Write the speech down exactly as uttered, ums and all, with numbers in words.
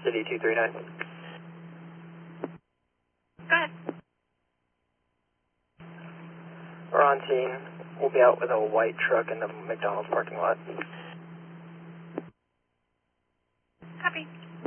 City two three nine. Go ahead. We're on scene. We'll be out with a white truck in the McDonald's parking lot. Copy.